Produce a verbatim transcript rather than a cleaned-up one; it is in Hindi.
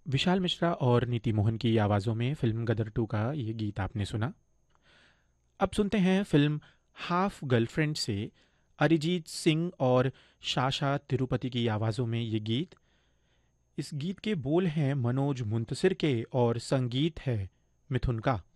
विशाल मिश्रा और नीति मोहन की आवाज़ों में फ़िल्म गदर टू का ये गीत आपने सुना। अब सुनते हैं फ़िल्म हाफ़ गर्लफ्रेंड से अरिजीत सिंह और शाशा तिरुपति की आवाज़ों में ये गीत। इस गीत के बोल हैं मनोज मुंतसिर के और संगीत है मिथुन का।